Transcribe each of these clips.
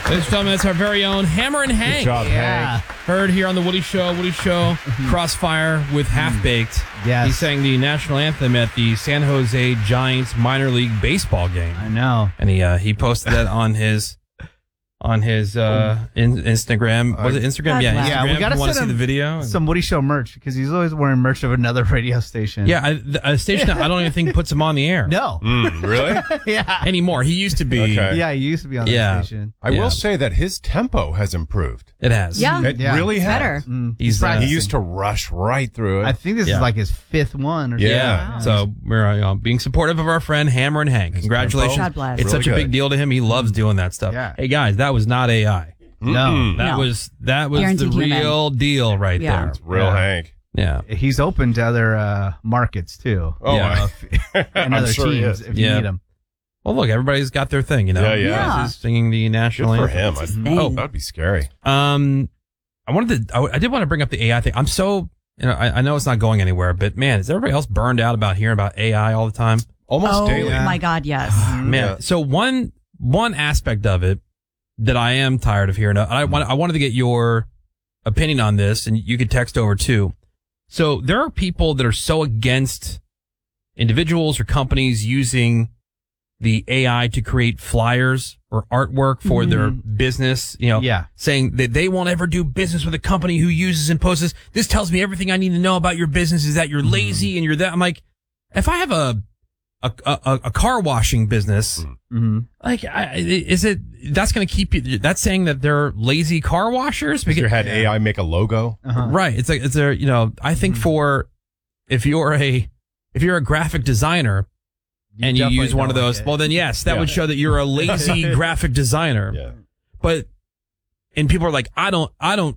Ladies and gentlemen, it's our very own Hammer and Hank. Good job, Yeah. Hank. Heard here on the Woody Show. Crossfire with Half Baked. Yes. He sang the national anthem at the San Jose Giants minor league baseball game. I know. And he posted that on his Instagram. Was it Instagram? Yeah, Instagram. Yeah, we gotta if you want to see send the him video. Some Woody Show merch because he's always wearing merch of another radio station. Yeah, a station that I don't even think puts him on the air. No. Really? Yeah. Anymore. He used to be. Okay. Yeah, he used to be on Yeah. the station. I will say that his tempo has improved. It has. Yeah. It Yeah. really has. Better. He's He practicing. used to rush right through it. I think this Yeah. is like his fifth one or Yeah. something. So we're being supportive of our friend Hammer and Hank. Congratulations. God bless. It's Really such a big good. deal to him. He loves doing that stuff. Yeah. Hey guys, that was not AI. No. That No. was the Guaranteed human. real deal right Yeah. there. It's real Yeah. Hank. Yeah. He's open to other markets too. Oh, Yeah. And I'm other sure he teams is. if you Yeah. need them. Well, look, everybody's got their thing, you know. Yeah, yeah. Yeah. He's singing the national Good for anthem. him. thing. That'd be scary. I did want to bring up the AI thing. I'm so, I know it's not going anywhere, but man, is everybody else burned out about hearing about AI all the time? Almost Oh daily. my God, yes. Man, Yeah. so one aspect of it that I am tired of hearing, I wanted to get your opinion on this, and you could text over too. So there are people that are so against individuals or companies using the AI to create flyers or artwork for their business, Yeah. saying that they won't ever do business with a company who uses and posts this. This tells me everything I need to know about your business is that you're lazy and you're that. I'm like, if I have a car washing business, like, that's going to keep you, that's saying that they're lazy car washers? Because you had AI make a logo. Right. It's like, I think if you're a graphic designer and you definitely use one of don't those, like it. well then yes, that would show that you're a lazy graphic designer. Yeah. And people are like, I don't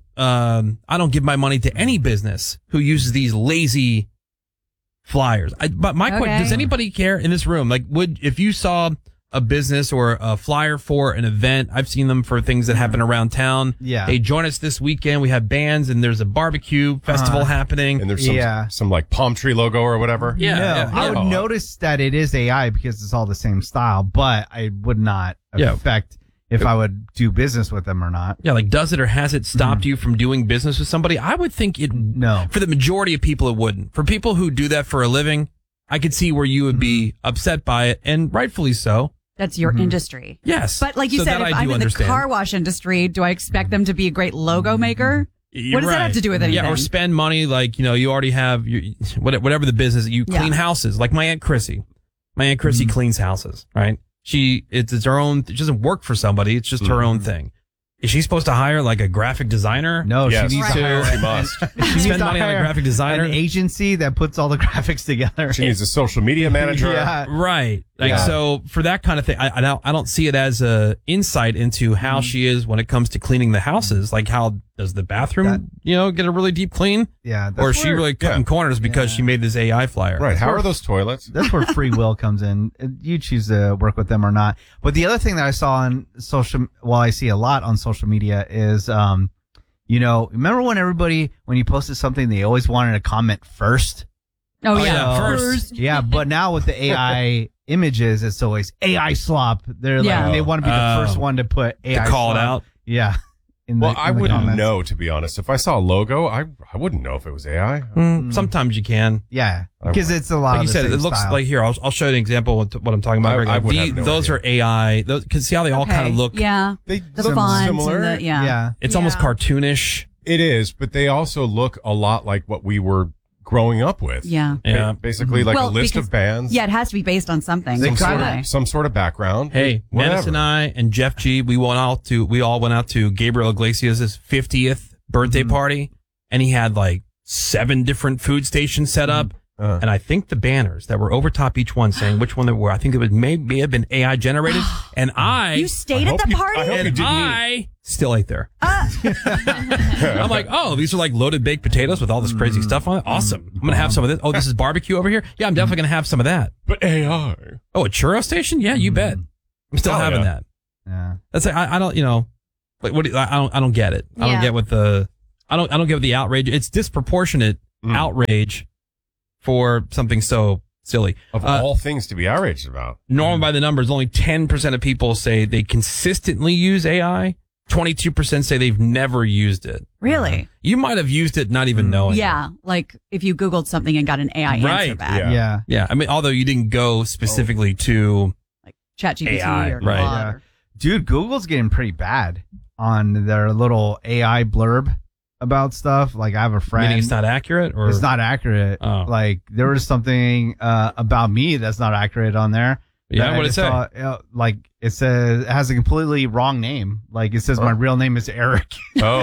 give my money to any business who uses these lazy flyers. But my question, Okay. does anybody care in this room? Like, if you saw a business or a flyer for an event, I've seen them for things that happen around town. Yeah. Hey, join us this weekend. We have bands and there's a barbecue festival happening. And there's Yeah. some like palm tree logo or whatever. Yeah. No, yeah, I yeah. would notice that it is AI because it's all the same style, but I would not Yeah. affect if I would do business with them or not. Yeah, like does it or has it stopped you from doing business with somebody? I would think it. No. For the majority of people, it wouldn't. For people who do that for a living, I could see where you would be upset by it, and rightfully so. That's your industry. Yes, But like you So said, that if I I'm do in understand. the car wash industry, do I expect them to be a great logo maker? What does that have to do with anything? Yeah, or spend money like you already have whatever the business you clean Yeah. houses. Like my Aunt Chrissy. My Aunt Chrissy cleans houses, right? It's her own. She doesn't work for somebody. It's just her own thing. Is she supposed to hire like a graphic designer? No, Yes, she needs to hire she must. she Spend needs to money on a hire graphic designer? an agency that puts all the graphics together. She needs a social media manager. Yeah. Right. Like, Yeah. so for that kind of thing, I don't see it as a insight into how she is when it comes to cleaning the houses. Like, how does the bathroom, get a really deep clean? Yeah, Or is she really cutting yeah. corners because she made this AI flyer? Right. How are those toilets? That's where free will comes in. You choose to work with them or not. But the other thing that I saw on I see a lot on social media is, remember when you posted something, they always wanted to comment first? Oh, Oh, yeah. yeah, first. Yeah, but now with the AI images, it's always AI slop. They're Yeah. like, they want to be the first one to put AI To call it slop. out? Yeah. Well, I wouldn't comments. know, to be honest. If I saw a logo, I wouldn't know if it was AI. Sometimes you can. Yeah, because it's a lot Like of you the said, same it looks style. like here. I'll show you an example of what I'm talking about. I would have no those idea. are AI. Those, cause see how they all kind of look. Yeah. They The look fonts similar. and the, Yeah. It's almost Yeah. cartoonish. It is, but they also look a lot like what we were growing up with. Yeah. Yeah. Basically like Well, a list because- of bands. Yeah, it has to be based on something. They Some kinda- some sort of background. Hey, Whatever. Menace and I and Jeff G, we all went out to Gabriel Iglesias' 50th birthday party, and he had like 7 different food stations set up. And I think the banners that were over top each one saying which one they were, I think it was may have been AI generated. And You stayed at hope the you- party? I hope you and didn't I still ate there. I'm like, oh, these are like loaded baked potatoes with all this crazy stuff on it. Awesome. I'm going to have some of this. Oh, this is barbecue over here. Yeah, I'm definitely going to have some of that. But AI. Oh, a churro station? Yeah, you bet. I'm still Oh, having yeah. that. Yeah. That's like, I don't, like, I don't get it. I don't Yeah. get what I don't get what the outrage. It's disproportionate outrage for something so silly. Of all things to be outraged about. Normal by the numbers, only 10% of people say they consistently use AI. 22% say they've never used it. Really? You might have used it not even knowing. Yeah. Like if you Googled something and got an AI answer Right. back. Yeah. Yeah. I mean, although you didn't go specifically to Like ChatGPT AI, or right. Claude. Yeah. or- Dude, Google's getting pretty bad on their little AI blurb about stuff. Like I have a friend. meaning it's not accurate or It's not accurate. Oh. Like there was something about me that's not accurate on there. Yeah, that I what'd it just say? saw, like it says it has a completely wrong name. Like it says my real name is Eric. Oh.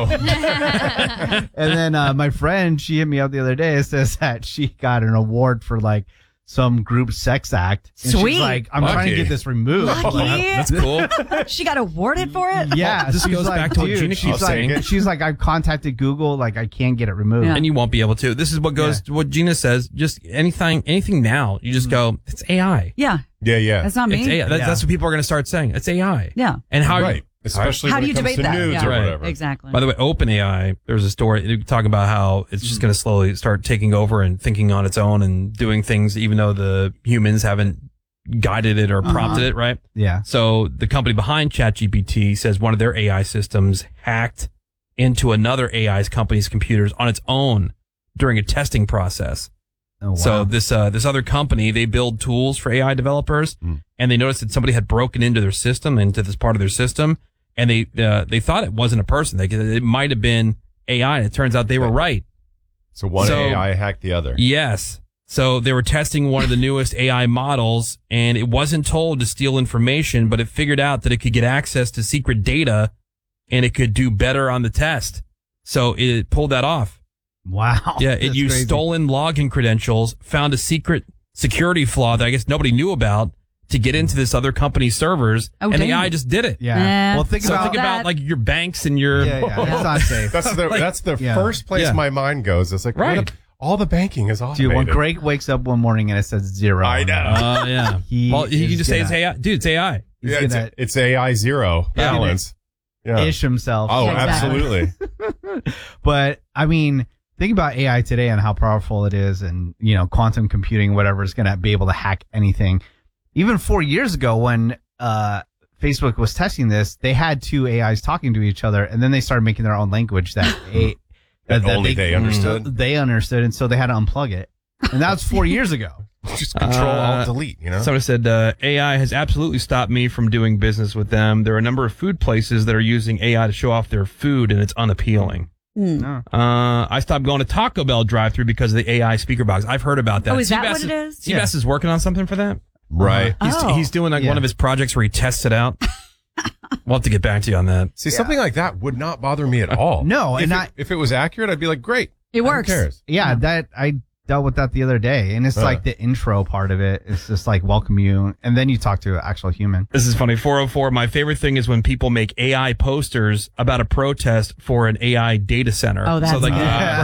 And then my friend, she hit me up the other day. It says that she got an award for like some group sex act. And Sweet. She's like, I'm trying to Lucky. get this removed. Lucky. Like, That's cool. She got awarded for it? yeah, This she's goes like, back to what dude, Gina she's keeps like, saying. she's like, I've contacted Google, like I can't get it removed. Yeah. And you won't be able to. This is what goes to what Gina says. Just anything now. You just go, it's AI. Yeah. Yeah. That's not me. It's AI. That's what people are going to start saying. It's AI. Yeah. And how Right. Especially How when do you it comes debate to that? nudes Yeah. or Right. whatever. Exactly. By the way, OpenAI, there's a story talking about how it's just going to slowly start taking over and thinking on its own and doing things even though the humans haven't guided it or prompted it, right? Yeah. So the company behind ChatGPT says one of their AI systems hacked into another AI's company's computers on its own during a testing process. Oh, wow. So this other company, they build tools for AI developers, and they noticed that somebody had broken into their system, into this part of their system, and they thought it wasn't a person. It might have been AI. And it turns out they were right. So one So- AI hacked the other. Yes. So they were testing one of the newest AI models, and it wasn't told to steal information, but it figured out that it could get access to secret data, and it could do better on the test. So it pulled that off. Wow. Yeah, it That's used crazy. stolen login credentials, found a secret security flaw that I guess nobody knew about to get into this other company's servers, Oh, and the dang. AI just did it. Yeah. Well, think So about think about that. like your banks and your Yeah, it's not safe. That's the yeah. first place Yeah. my mind goes. It's like, Right. what all the banking is automated. Dude, when Greg wakes up one morning and it says 0. I know. yeah. He Well, you is can just say it's gonna- AI. Dude, it's AI. He's Yeah, gonna it's AI zero Yeah. balance. Yeah. ish himself. Oh, Yeah, exactly. absolutely. But I mean, think about AI today and how powerful it is, and quantum computing, whatever, is going to be able to hack anything. Even 4 years ago, when Facebook was testing this, they had two AIs talking to each other, and then they started making their own language that That only they understood. They understood, and so they had to unplug it. And that was 4 years ago. Just control alt delete, you know? Somebody said AI has absolutely stopped me from doing business with them. There are a number of food places that are using AI to show off their food, and it's unappealing. No. I stopped going to Taco Bell drive-through because of the AI speaker box. I've heard about that. Oh, is that Seabass what it is? Seabass is working on something for that. Right. Oh. He's doing like Yeah. one of his projects where he tests it out. We'll have to get back to you on that. See, something like that would not bother me at all. No, if and if it was accurate, I'd be like, great. It Who works. cares? Yeah, that I dealt with that the other day, and it's like the intro part of it. It's just like welcome you, and then you talk to an actual human. This is funny. 404. My favorite thing is when people make AI posters about a protest for an AI data center. Oh, that's so like,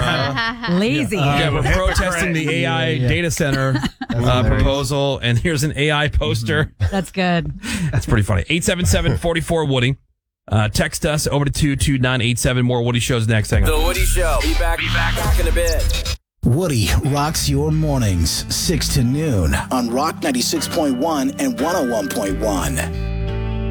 good. Lazy. yeah, we're protesting the AI data center hilarious. proposal, and here's an AI poster. That's good. That's pretty funny. 877-44 Woody. Text us over to 22987. More Woody shows next. Hang on. The Woody Show. Be back in a bit. Woody rocks your mornings 6 to noon on Rock 96.1 and 101.1.